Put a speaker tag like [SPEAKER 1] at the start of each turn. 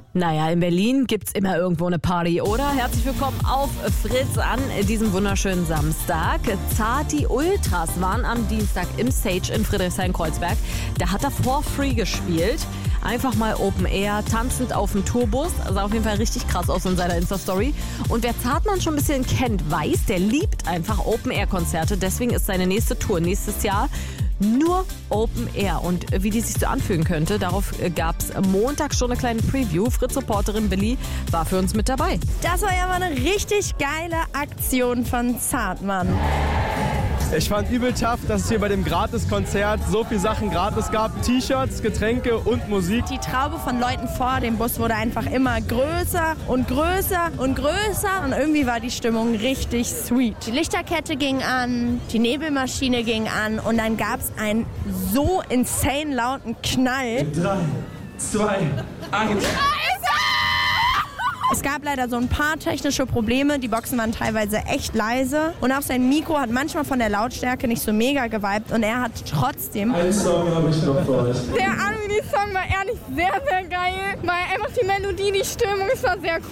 [SPEAKER 1] Naja, in Berlin gibt's immer irgendwo eine Party, oder? Herzlich willkommen auf Fritz an diesem wunderschönen Samstag. Zati Ultras waren am Dienstag im Sage in Friedrichshain-Kreuzberg. Da hat er for free gespielt. Einfach mal Open Air, tanzend auf dem Tourbus. Sah auf jeden Fall richtig krass aus in seiner Insta-Story. Und wer Zartmann schon ein bisschen kennt, weiß, der liebt einfach Open Air Konzerte. Deswegen ist seine nächste Tour nächstes Jahr nur Open Air. Und wie die sich so anfühlen könnte, darauf gab es Montag schon eine kleine Preview. Fritz-Reporterin Billy war für uns mit dabei.
[SPEAKER 2] Das war ja mal eine richtig geile Aktion von Zartmann.
[SPEAKER 3] Ich fand übel tough, dass es hier bei dem Gratis-Konzert so viele Sachen gratis gab. T-Shirts, Getränke und Musik.
[SPEAKER 2] Die Traube von Leuten vor dem Bus wurde einfach immer größer und größer und größer. Und irgendwie war die Stimmung richtig sweet. Die Lichterkette ging an, die Nebelmaschine ging an und dann gab es einen so insane lauten Knall.
[SPEAKER 3] 3, 2, 1...
[SPEAKER 2] Es gab leider so ein paar technische Probleme. Die Boxen waren teilweise echt leise. Und auch sein Mikro hat manchmal von der Lautstärke nicht so mega geweibt. Und er hat trotzdem...
[SPEAKER 3] Einen Song habe ich noch für euch.
[SPEAKER 4] Der Army-Song war ehrlich sehr, sehr geil. Weil einfach die Melodie, die Stimmung, es war sehr cool.